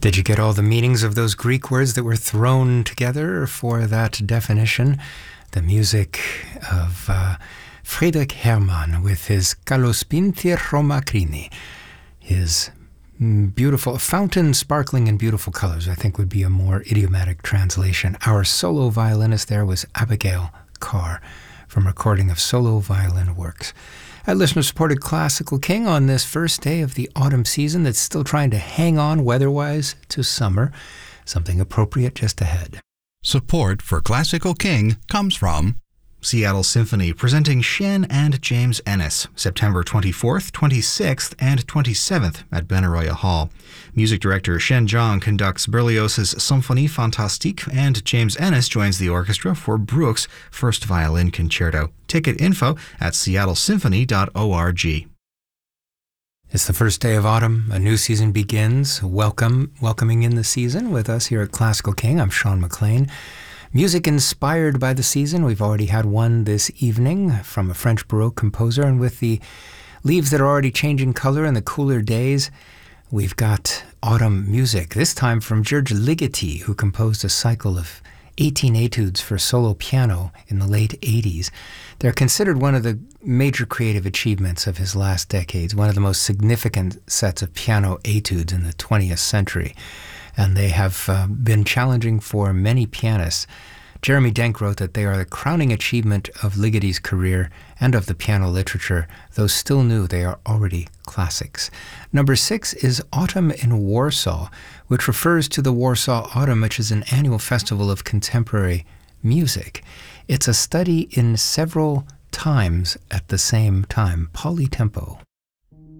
Did you get all the meanings of those Greek words that were thrown together for that definition? The music of Friedrich Hermann with his Kalos Pinti Romakrini, his beautiful fountain sparkling in beautiful colors, I think would be a more idiomatic translation. Our solo violinist there was Abigail Carr from recording of solo violin works. At listener-supported Classical King on this first day of the autumn season that's still trying to hang on weather-wise to summer. Something appropriate just ahead. Support for Classical King comes from Seattle Symphony, presenting Shen and James Ennis, September 24th, 26th, and 27th at Benaroya Hall. Music director Shen Zhang conducts Berlioz's Symphonie Fantastique, and James Ennis joins the orchestra for Bruch's First Violin Concerto. Ticket info at seattlesymphony.org. It's the first day of autumn. A new season begins. Welcoming in the season with us here at Classical King. I'm Sean McLean. Music inspired by the season. We've already had one this evening from a French Baroque composer, and with the leaves that are already changing color in the cooler days, we've got autumn music, this time from György Ligeti, who composed a cycle of 18 etudes for solo piano in the late 80s. They're considered one of the major creative achievements of his last decades, one of the most significant sets of piano etudes in the 20th century. And they have been challenging for many pianists. Jeremy Denk wrote that they are the crowning achievement of Ligeti's career and of the piano literature, though still new, they are already classics. Number 6 is Autumn in Warsaw, which refers to the Warsaw Autumn, which is an annual festival of contemporary music. It's a study in several times at the same time, polytempo.